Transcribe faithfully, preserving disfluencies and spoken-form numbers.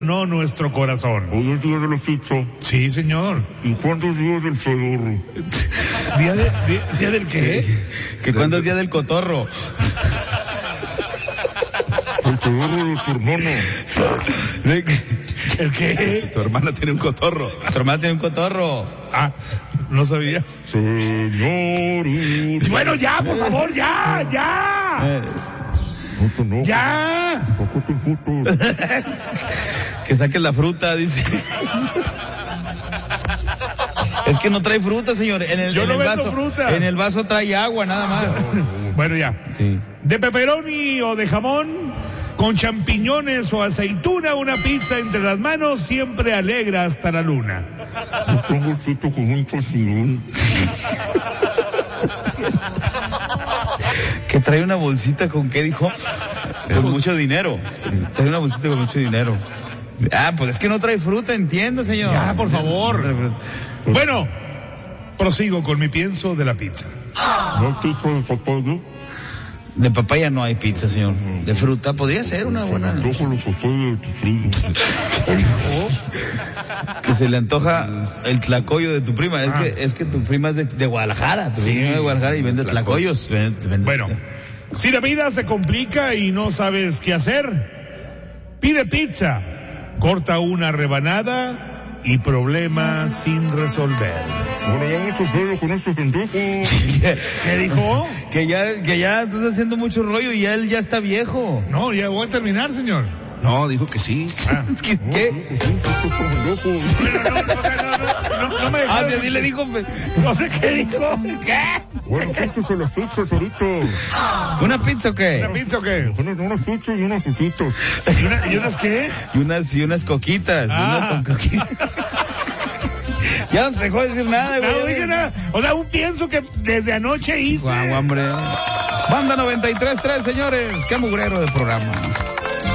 No nuestro corazón. Hoy es día de la pizza. Sí, señor. ¿Y cuándo es día del pedorro? ¿Día, de, día, ¿Día del qué? ¿Que cuándo es día del cotorro? El pedorro de tu hermano. ¿El qué? Tu hermana tiene un cotorro. Tu hermana tiene un cotorro. Ah, no sabía. Señor. Bueno, ya, por favor, ya, ya. Eh. No te enojes. ¡Ya! Tampoco te emputas. Que saques la fruta, dice. Es que no trae fruta, señor. En el, Yo en no el vendo vaso, fruta. En el vaso trae agua, nada más. Bueno, ya. Sí. De pepperoni o de jamón, con champiñones o aceituna, una pizza entre las manos siempre alegra hasta la luna. Yo tengo el sitio con un champiñón. Que trae una bolsita con, ¿qué dijo? Con mucho dinero. Trae una bolsita con mucho dinero. Ah, pues es que no trae fruta, entiendo, señor. Ya, por favor. Bueno, prosigo con mi pienso de la pizza. ¿No hay pizza de papaya? De papaya no hay pizza, señor. De fruta podría ser una buena. Se me antojan los papayas de tu primo. Que se le antoja el tlacoyo de tu prima. Es Ah. que es que tu prima es de, de Guadalajara. Tu Sí. prima es de Guadalajara y vende tlacoyos. Vende- vende- Bueno, si la vida se complica y no sabes qué hacer, pide pizza, corta una rebanada y problema sin resolver. Bueno, ya mucho serio con este pendejo. ¿Qué dijo? que ya que ya estás haciendo mucho rollo y ya él ya está viejo. No, ya voy a terminar, señor. No, dijo que sí. Ah. Es que, ¿qué? Bueno, no, no, o sea, no, no, no, no me Ah, dejaron- sí, le dijo. No sé qué dijo. ¿Qué? Bueno, quítese las pizzas ahorita. ¿Una pizza o qué? ¿Una pizza o qué? Unas, unas pizzas y unas frutitas. ¿Y, una, ¿Y unas qué? Y unas, y unas coquitas. Ah. Unas con coquitas. Ya no te dejó de decir nada, güey. No dije nada. O sea, un pienso que desde anoche hice. Guau, hombre. Banda noventa y tres punto tres, señores. Qué mugrero de programa.